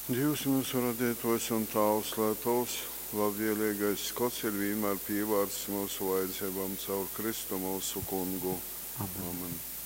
Dievs mūsu radītājs un Tēvs, lai Tavs labvēlīgais skats ir vienmēr pievērsts mūsu vajadzībām caur Kristu mūsu kungu. Amen. Amen.